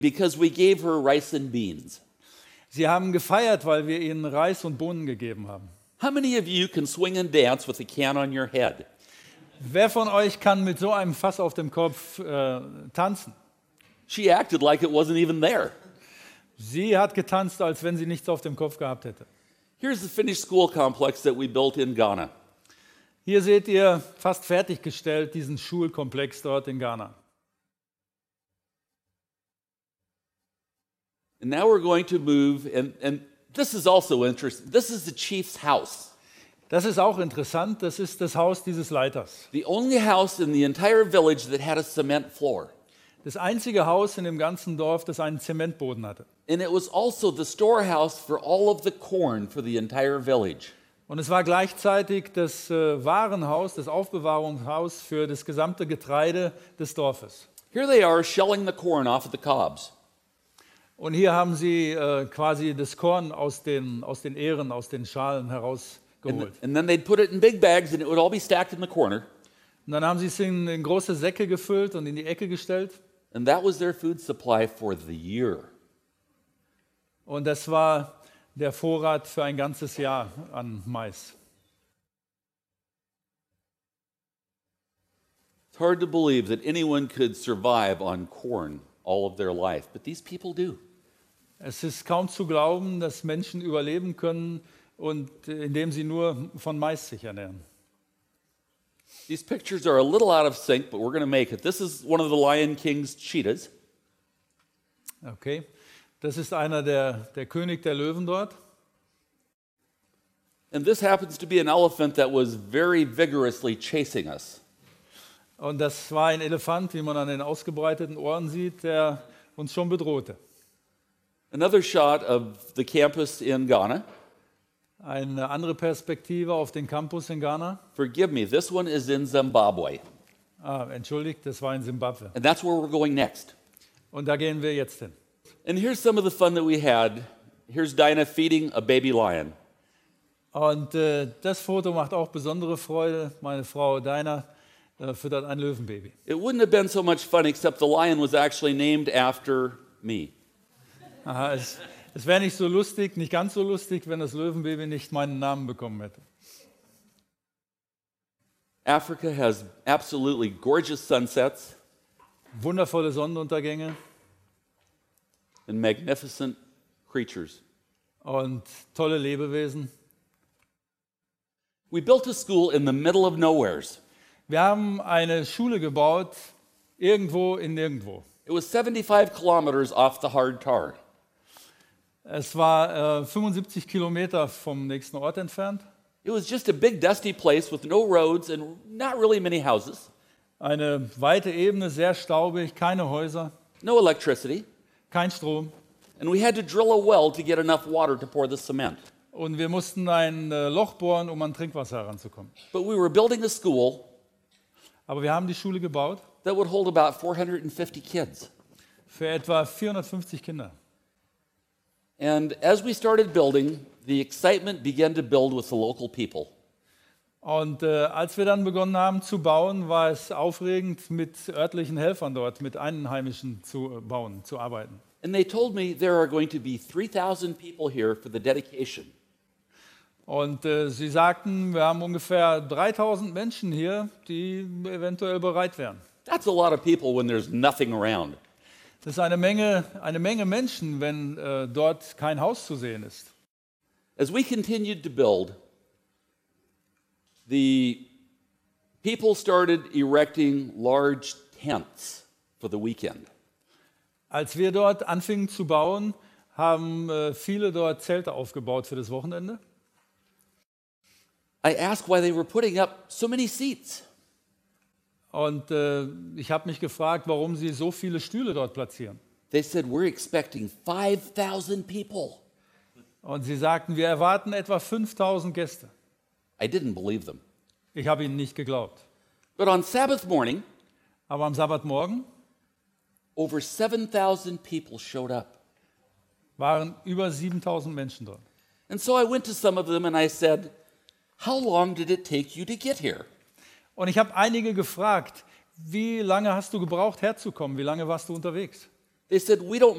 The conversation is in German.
because we gave her rice and beans. Sie haben gefeiert, weil wir ihnen Reis und Bohnen gegeben haben. How many of you can swing and dance with a can on your head? Wer von euch kann mit so einem Fass auf dem Kopf tanzen? She acted like it wasn't even there. Sie hat getanzt, als wenn sie nichts auf dem Kopf gehabt hätte. Here's the finished school complex that we built in Ghana. Hier seht ihr fast fertiggestellt diesen Schulkomplex dort in Ghana. And now we're going to move, and this is also interesting. This is the chief's house. Das ist auch interessant, das ist das Haus dieses Leiters. The only house in the entire village that had a cement floor. Das einzige Haus in dem ganzen Dorf, das einen Zementboden hatte. And it was also the storehouse for all of the corn for the entire village. Und es war gleichzeitig das Warenhaus, das Aufbewahrungshaus für das gesamte Getreide des Dorfes. Here they are shelling the corn off of the cobs. Und hier haben sie quasi das Korn aus den Ähren, aus den Schalen herausgeholt. And then they'd put it in big bags and it would all be stacked in the corner. Und dann haben sie es in große Säcke gefüllt und in die Ecke gestellt. And that was their food supply for the year. Und das war der Vorrat für ein ganzes Jahr an Mais. It's hard to believe that anyone could survive on corn all of their life, but these people do. Es ist kaum zu glauben, dass Menschen überleben können, und indem sie nur von Mais sich ernähren. These pictures are a little out of sync, but we're going to make it. This is one of the Lion King's cheetahs. Okay, das ist einer der König der Löwen dort. And this happens to be an elephant that was very vigorously chasing us. Und das war ein Elefant, wie man an den ausgebreiteten Ohren sieht, der uns schon bedrohte. Another shot of the campus in Ghana. Eine andere Perspektive auf den Campus in Ghana. Forgive me, this one is in Zimbabwe. Entschuldigt, das war in Simbabwe. And that's where we're going next. Und da gehen wir jetzt hin. And here's some of the fun that we had. Here's Dinah feeding a baby lion. Und das Foto macht auch besondere Freude. Meine Frau Dinah füttert ein Löwenbaby. It wouldn't have been so much fun except the lion was actually named after me. Aha, es wäre nicht so lustig, nicht ganz so lustig, wenn das Löwenbaby nicht meinen Namen bekommen hätte. Africa has absolutely gorgeous sunsets Wundervolle Sonnenuntergänge and magnificent creatures. und tolle Lebewesen. We built a school in the middle of nowheres. Wir haben eine Schule gebaut, irgendwo in nirgendwo. It was 75 kilometers off the hard tar. Es war 75 Kilometer vom nächsten Ort entfernt. It was just a big dusty place with no roads and not really many houses, Eine weite Ebene, sehr staubig, keine Häuser, no electricity, kein Strom. and we had to drill a well to get enough water to pour the cement. Und wir mussten ein Loch bohren, um an Trinkwasser heranzukommen. But we were building a school Aber wir haben die Schule gebaut that would hold about 450 kids. für etwa 450 Kinder. And as we started building, the excitement began to build with the local people. Und als wir dann begonnen haben zu bauen, war es aufregend, mit örtlichen Helfern dort, mit Einheimischen zu bauen, zu arbeiten. And they told me there are going to be 3,000 people here for the dedication. Und sie sagten, wir haben ungefähr 3000 Menschen hier, die eventuell bereit wären. That's a lot of people when there's nothing around. Das ist eine Menge Menschen, wenn dort kein Haus zu sehen ist. As we continued to build, the people started erecting large tents for the weekend. Als wir dort anfingen zu bauen, haben viele dort Zelte aufgebaut für das Wochenende. I asked why they were putting up so many seats. Und ich habe mich gefragt, warum sie so viele Stühle dort platzieren. They said, we're expecting 5,000 people. Und sie sagten, wir erwarten etwa 5000 Gäste. I didn't believe them. Ich habe ihnen nicht geglaubt. But on Sabbath morning, Aber am Sabbatmorgen over 7,000 people showed up. waren über 7000 Menschen dort. And so I went to some of them and I said, how long did it take you to get here? Und ich habe einige gefragt, wie lange hast du gebraucht herzukommen? Wie lange warst du unterwegs? They said, we don't